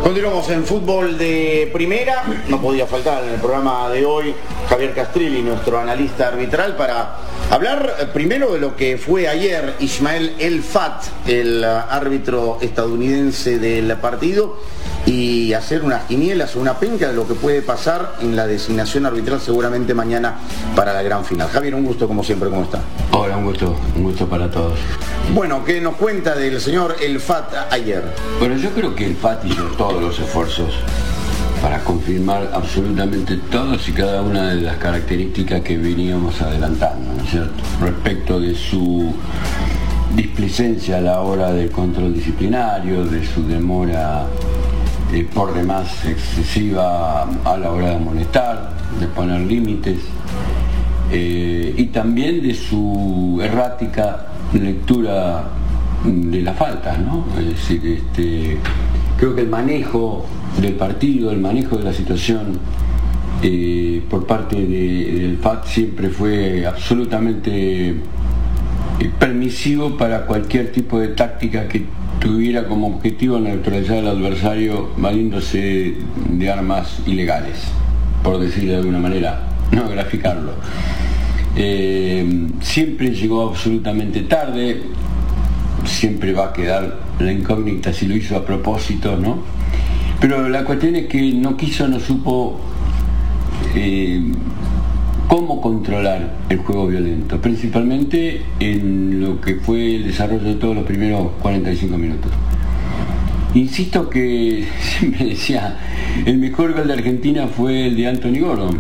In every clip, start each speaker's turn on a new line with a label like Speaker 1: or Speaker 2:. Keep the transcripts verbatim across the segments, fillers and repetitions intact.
Speaker 1: Continuamos en fútbol de primera. No podía faltar en el programa de hoy Javier Castrilli, nuestro analista arbitral, para hablar primero de lo que fue ayer Ismael El Fat, el árbitro estadounidense del partido, y hacer unas quinielas o una penca de lo que puede pasar en la designación arbitral seguramente mañana para la gran final. Javier, un gusto como siempre, ¿cómo está?
Speaker 2: Hola, un gusto, un gusto para todos.
Speaker 1: Bueno, ¿qué nos cuenta del señor El Fat ayer?
Speaker 2: Bueno, yo creo que El Fat hizo todos los esfuerzos para confirmar absolutamente todas y cada una de las características que veníamos adelantando, ¿no es cierto? Respecto de su displicencia a la hora del control disciplinario, de su demora eh, por demás excesiva a la hora de amonestar, de poner límites, eh, y también de su errática lectura de las faltas, ¿no? Es decir, este, creo que el manejo del partido, el manejo de la situación eh, por parte de, del F A T siempre fue absolutamente eh, permisivo para cualquier tipo de táctica que tuviera como objetivo neutralizar al adversario valiéndose de armas ilegales, por decirlo de alguna manera, no graficarlo. Eh, siempre llegó absolutamente tarde, siempre va a quedar la incógnita si lo hizo a propósito, ¿no? Pero la cuestión es que no quiso, no supo eh, cómo controlar el juego violento, principalmente en lo que fue el desarrollo de todos los primeros cuarenta y cinco minutos. Insisto que siempre decía, el mejor gol de Argentina fue el de Anthony Gordon.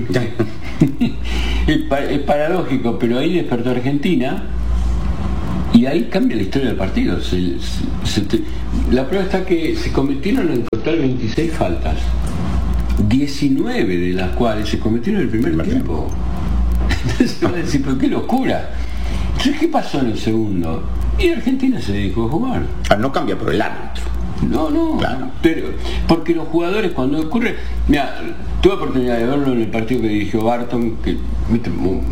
Speaker 2: es, es paradójico, pero ahí despertó Argentina y ahí cambia la historia del partido. Se, se, se te, la prueba está que se cometieron en total veintiséis faltas, diecinueve de las cuales se cometieron en el primer ¿Por tiempo. Entonces van a decir, pero qué locura. Entonces, ¿qué pasó en el segundo? Y Argentina se dedicó a jugar.
Speaker 1: Ah, no cambia por el árbitro.
Speaker 2: No, no, claro. Pero porque los jugadores cuando ocurre, mira, tuve oportunidad de verlo en el partido que dirigió Barton, que ¿viste?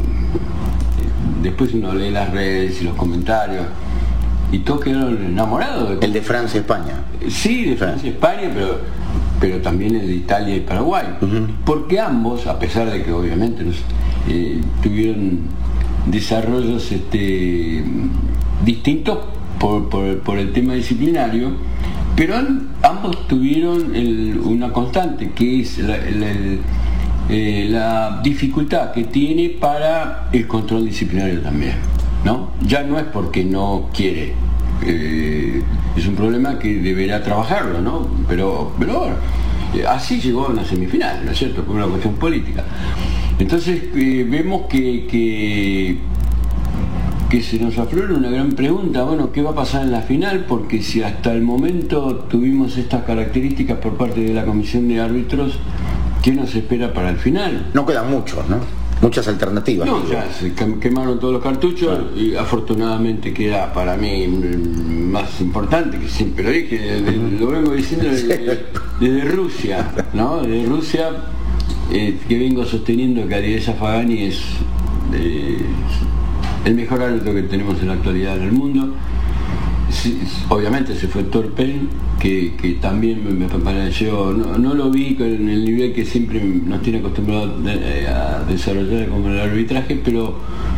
Speaker 2: Después uno lee las redes y los comentarios y todos quedaron enamorados
Speaker 1: de... El de Francia-España.
Speaker 2: Sí, de Francia-España, pero pero también el de Italia y Paraguay, uh-huh. Porque ambos, a pesar de que obviamente los, eh, tuvieron desarrollos este, distintos por, por, por el tema disciplinario, pero ambos tuvieron el, una constante, que es la, la, el, eh, la dificultad que tiene para el control disciplinario también, ¿no? Ya no es porque no quiere, eh, es un problema que deberá trabajarlo, ¿no? Pero, pero eh, así llegó a una semifinal, ¿no es cierto? Por una cuestión política. Entonces eh, vemos que, que que se nos aflora una gran pregunta, bueno, ¿qué va a pasar en la final? Porque si hasta el momento tuvimos estas características por parte de la comisión de árbitros, ¿qué nos espera para el final?
Speaker 1: No quedan muchos, ¿no? Muchas alternativas.
Speaker 2: No, ya se quemaron todos los cartuchos, claro. Y afortunadamente queda para mí más importante, que siempre lo dije, desde, uh-huh. Lo vengo diciendo desde, desde Rusia, ¿no? Desde Rusia, eh, que vengo sosteniendo que Alireza Fagani es... Eh, el mejor árbitro que tenemos en la actualidad en el mundo. Sí, obviamente se fue Torpen, que, que también me pareció, no, no lo vi con el nivel que siempre nos tiene acostumbrado a desarrollar como el arbitraje, pero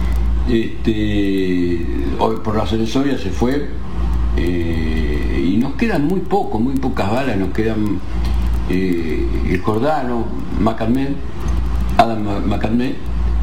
Speaker 2: este, hoy por razones obvias se fue, eh, y nos quedan muy poco, muy pocas balas, nos quedan eh, el Jordano, Macadmed, Adam Macadmed,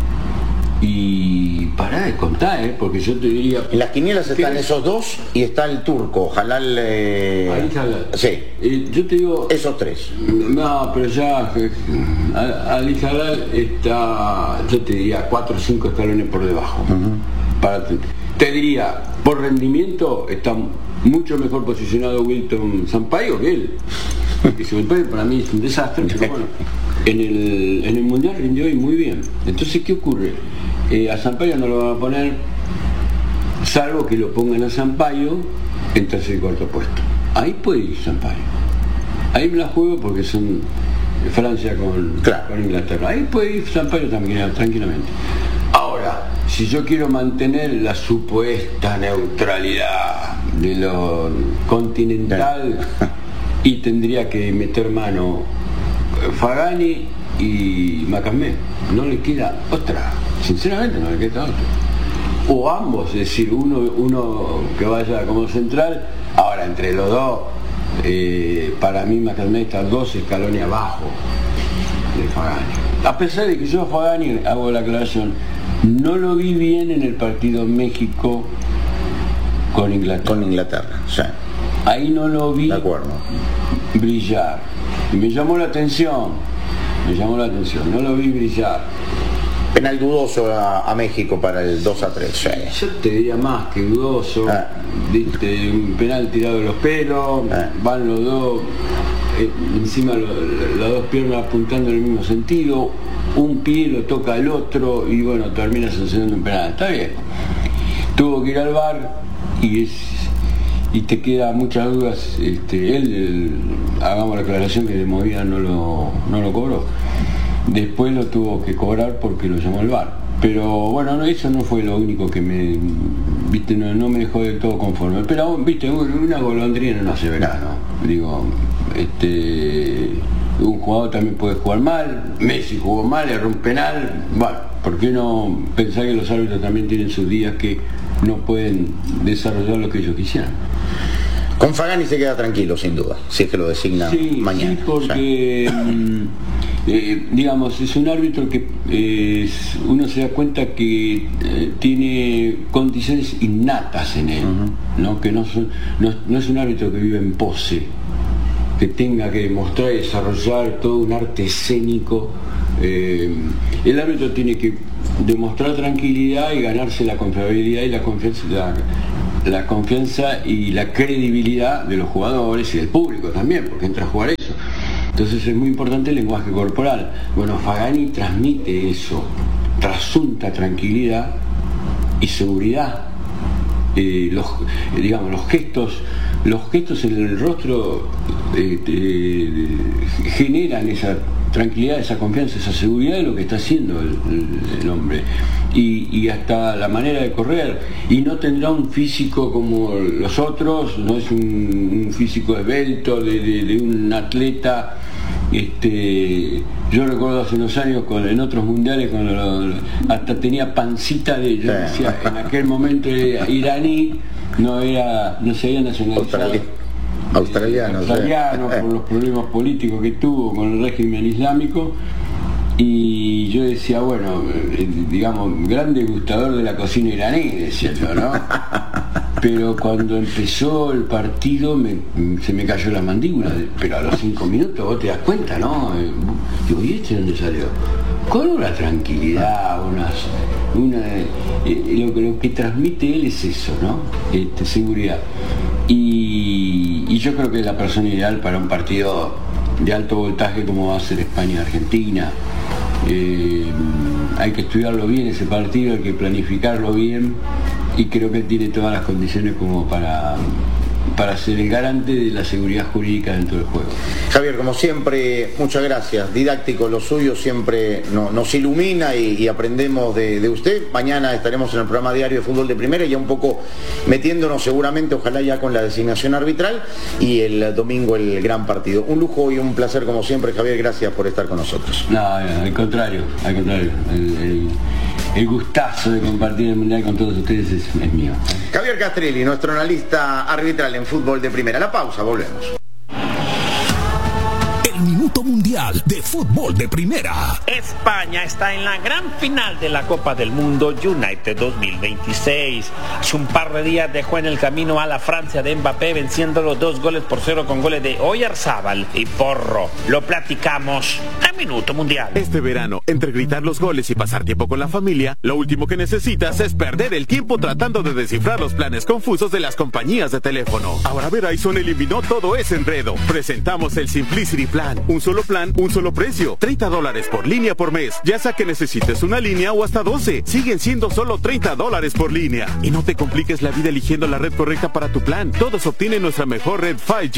Speaker 2: y pará de contar, ¿eh? Porque yo te diría...
Speaker 1: En las quinielas están esos dos y está el turco, Jalal... Eh...
Speaker 2: Ali Jalal.
Speaker 1: Sí.
Speaker 2: Eh, yo te digo...
Speaker 1: Esos tres.
Speaker 2: No, pero ya... Eh, Ali Jalal está, yo te diría, cuatro o cinco escalones por debajo. Uh-huh. Para te, te diría, por rendimiento está mucho mejor posicionado Wilton Sampaio que él. Porque Sampaio para mí es un desastre, pero bueno, en el, en el Mundial rindió y muy bien. Entonces, ¿qué ocurre? Eh, a Sampaio no lo van a poner, salvo que lo pongan a Sampaio en tercer y cuarto puesto. Ahí puede ir Sampaio. Ahí me la juego porque son Francia con, claro. con Inglaterra. Ahí puede ir Sampaio también, tranquilamente. Ahora, si yo quiero mantener la supuesta neutralidad de lo continental y tendría que meter mano Fagani y Macamé. No le queda otra, sinceramente no le queda otra. O ambos, es decir, uno, uno que vaya como central. Ahora, entre los dos, eh, para mí Macamé está dos escalones abajo de Fagani. A pesar de que yo a Fagani, hago la aclaración, no lo vi bien en el partido México con Inglaterra.
Speaker 1: Con Inglaterra, sí.
Speaker 2: Ahí no lo vi
Speaker 1: de acuerdo.
Speaker 2: brillar. Y me llamó la atención, me llamó la atención, no lo vi brillar.
Speaker 1: Penal dudoso a, a México para el dos a tres. Sí.
Speaker 2: Yo te diría más que dudoso, ah. Diste un penal tirado de los pelos, ah. van los dos, eh, encima lo, las dos piernas apuntando en el mismo sentido, un pie lo toca al otro y bueno, termina sancionando un penal. Está bien. Tuvo que ir al V A R y es y te queda muchas dudas. Este, él, él, hagamos la aclaración que de movida no lo, no lo cobró. Después lo tuvo que cobrar porque lo llamó el V A R. Pero bueno, no, eso no fue lo único que me, viste, no, no me dejó del todo conforme. Pero viste, una golondrina no hace verano. Digo, este, un jugador también puede jugar mal. Messi jugó mal, erró un penal. Bueno, ¿por qué no pensar que los árbitros también tienen sus días que no pueden desarrollar lo que ellos quisieran?
Speaker 1: Con Fagani se queda tranquilo, sin duda, si es que lo designa
Speaker 2: sí,
Speaker 1: mañana.
Speaker 2: Sí, porque, eh, digamos, es un árbitro que eh, uno se da cuenta que eh, tiene condiciones innatas en él, uh-huh. ¿no? Que no, son, no, no es un árbitro que vive en pose, que tenga que demostrar y desarrollar todo un arte escénico. Eh, el árbitro tiene que demostrar tranquilidad y ganarse la confiabilidad y la confianza, la, la confianza y la credibilidad de los jugadores y del público también, porque entra a jugar eso. Entonces es muy importante el lenguaje corporal. Bueno, Fagani transmite eso, trasunta tranquilidad y seguridad. Eh, los, eh, digamos, los gestos, los gestos en el rostro eh, eh, generan esa tranquilidad, esa confianza, esa seguridad de lo que está haciendo el, el, el hombre. Y, y hasta la manera de correr. Y no tendrá un físico como los otros, no es un, un físico esbelto de, de, de un atleta. Este, yo recuerdo hace unos años con, en otros mundiales cuando lo, hasta tenía pancita de, yo decía, en aquel momento era iraní, no era, no se había nacionalizado.
Speaker 1: Australi- australiano,
Speaker 2: australiano
Speaker 1: sí.
Speaker 2: Por los problemas políticos que tuvo con el régimen islámico. Y yo decía, bueno, digamos, gran degustador de la cocina iraní, decía yo, ¿no? Pero cuando empezó el partido me, se me cayó la mandíbula, pero a los cinco minutos vos te das cuenta, ¿no? Digo, ¿y este dónde salió? Con una tranquilidad, unas, una, eh, lo, que, lo que transmite él es eso, ¿no? Este, seguridad. Y, y yo creo que es la persona ideal para un partido de alto voltaje como va a ser España-Argentina. Eh, hay que estudiarlo bien ese partido, hay que planificarlo bien y creo que él tiene todas las condiciones como para, para ser el garante de la seguridad jurídica dentro del juego.
Speaker 1: Javier, como siempre, muchas gracias. Didáctico lo suyo, siempre no, nos ilumina y, y aprendemos de, de usted. Mañana estaremos en el programa diario de Fútbol de Primera, ya un poco metiéndonos seguramente, ojalá ya con la designación arbitral, y el domingo el gran partido. Un lujo y un placer como siempre, Javier, gracias por estar con nosotros.
Speaker 2: No, al contrario, al contrario. El, el, el gustazo de compartir el Mundial con todos ustedes es, es mío.
Speaker 1: Javier Castrilli, nuestro analista arbitral en Fútbol de Primera. La pausa, volvemos.
Speaker 3: Minuto Mundial de Fútbol de Primera.
Speaker 4: España está en la gran final de la Copa del Mundo United dos mil veintiséis. Hace un par de días dejó en el camino a la Francia de Mbappé, venciendo los dos goles por cero con goles de Oyarzábal y Porro. Lo platicamos en Minuto Mundial.
Speaker 5: Este verano, entre gritar los goles y pasar tiempo con la familia, lo último que necesitas es perder el tiempo tratando de descifrar los planes confusos de las compañías de teléfono. Ahora Verizon eliminó todo ese enredo. Presentamos el Simplicity Plan. Un solo plan, un solo precio. treinta dólares por línea por mes. Ya sea que necesites una línea o hasta doce. Siguen siendo solo treinta dólares por línea. Y no te compliques la vida eligiendo la red correcta para tu plan. Todos obtienen nuestra mejor red cinco G.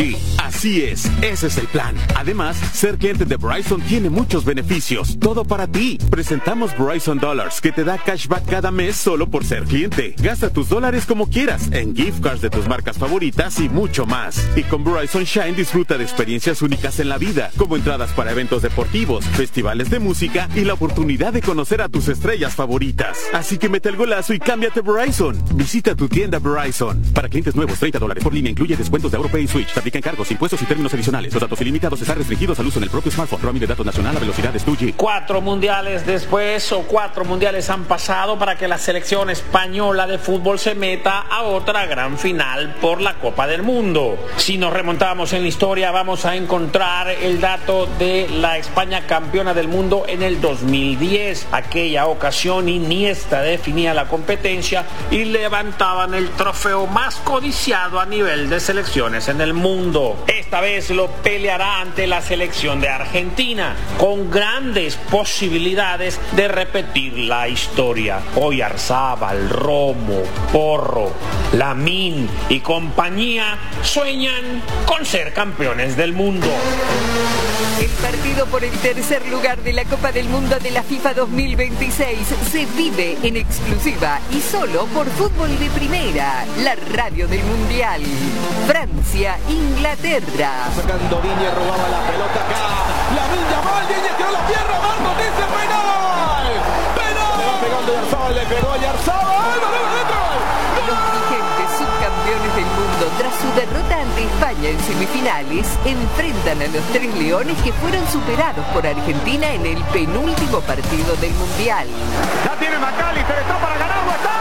Speaker 5: Así es, ese es el plan. Además, ser cliente de Verizon tiene muchos beneficios. Todo para ti. Presentamos Verizon Dollars, que te da cashback cada mes solo por ser cliente. Gasta tus dólares como quieras, en gift cards de tus marcas favoritas y mucho más. Y con Verizon Shine disfruta de experiencias únicas en la vida, como entradas para eventos deportivos, festivales de música y la oportunidad de conocer a tus estrellas favoritas. Así que mete el golazo y cámbiate Verizon. Visita tu tienda Verizon. Para clientes nuevos, treinta dólares por línea, incluye descuentos de AuroPay y Switch. Se aplican cargos, impuestos y términos adicionales. Los datos ilimitados están restringidos al uso en el propio smartphone. Roaming de datos nacional a velocidades dos G.
Speaker 4: Cuatro mundiales después, o cuatro mundiales han pasado para que la selección española de fútbol se meta a otra gran final por la Copa del Mundo. Si nos remontamos en la historia, vamos a encontrar el dato de la España campeona del mundo en el dos mil diez. Aquella ocasión Iniesta definía la competencia y levantaban el trofeo más codiciado a nivel de selecciones en el mundo. Esta vez lo peleará ante la selección de Argentina, con grandes posibilidades de repetir la historia. Oyarzábal, Romo, Porro, Lamine y compañía sueñan con ser campeones del mundo.
Speaker 6: El partido por el tercer lugar de la Copa del Mundo de la FIFA dos mil veintiséis se vive en exclusiva y solo por Fútbol de Primera, la radio del Mundial. Francia, Inglaterra.
Speaker 7: Sacando Diñe, robaba la pelota acá. Lamine Yamal, Diñe tiró la pierna, Marcos dice penal. ¡Penal! Le va pegando Oyarzábal, le pegó a Oyarzábal. ¡Balón adentro!
Speaker 6: Los vigentes subcampeones del mundo, tras su derrota ante España en semifinales, enfrentan a los tres leones que fueron superados por Argentina en el penúltimo partido del Mundial.
Speaker 7: La tiene McAllister, está para ganarlo, está.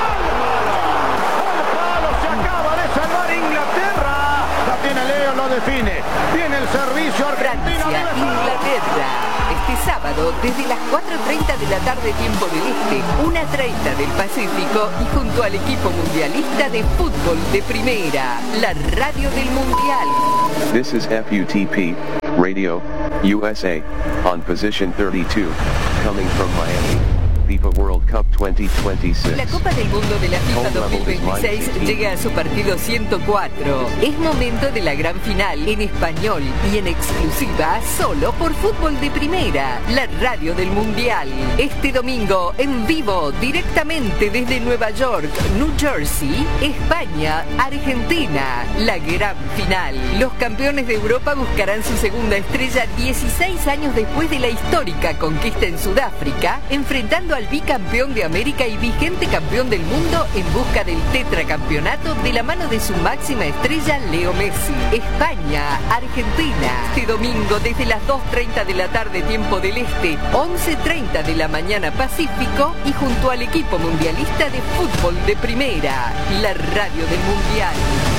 Speaker 7: ¡Al palo! Se acaba de salvar Inglaterra. La tiene Leo, lo define. Tiene el servicio argentino.
Speaker 6: Francia, Inglaterra. Este sábado, desde las cuatro y treinta de la tarde tiempo del Este, una y treinta del Pacífico, y junto al equipo mundialista de Fútbol de Primera, la radio del Mundial.
Speaker 8: This is F U T P, Radio, U S A, on position thirty-two, coming from Miami. FIFA World Cup veinte veintiséis.
Speaker 6: La Copa del Mundo de la FIFA dos mil veintiséis llega a su partido ciento cuatro. Es momento de la gran final en español y en exclusiva solo por Fútbol de Primera, la radio del Mundial. Este domingo en vivo directamente desde Nueva York, New Jersey, España, Argentina, la gran final. Los campeones de Europa buscarán su segunda estrella dieciséis años después de la histórica conquista en Sudáfrica, enfrentando al bicampeón de América y vigente campeón del mundo en busca del tetracampeonato de la mano de su máxima estrella Leo Messi. España, Argentina, este domingo desde las dos y treinta de la tarde tiempo del Este, once y treinta de la mañana Pacífico, y junto al equipo mundialista de Fútbol de Primera, la radio del Mundial.